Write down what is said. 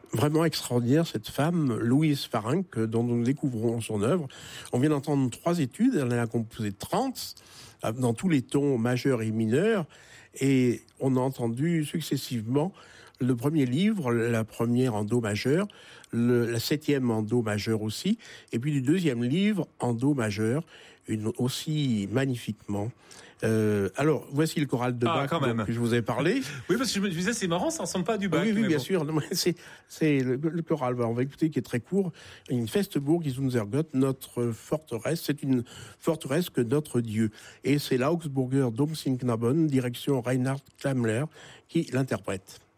vraiment extraordinaire, cette femme, Louise Farenc, dont nous découvrons son œuvre. On vient d'entendre 3 études, elle en a composé 30, dans tous les tons majeurs et mineurs, et on a entendu successivement le premier livre, la première en do majeur, la 7e en do majeur aussi, et puis du 2e livre en do majeur, aussi magnifiquement. Alors, voici le choral de Bach que je vous ai parlé. Oui, parce que je me disais, c'est marrant, ça ressemble pas à du Bach. Oui, bien sûr. Non, c'est le choral. On va écouter qui est très court. Une Festburg ist unser Gott, notre forteresse. C'est une forteresse que notre Dieu. Et c'est l'Augsburger Domsingknaben, direction Reinhard Klammler, qui l'interprète.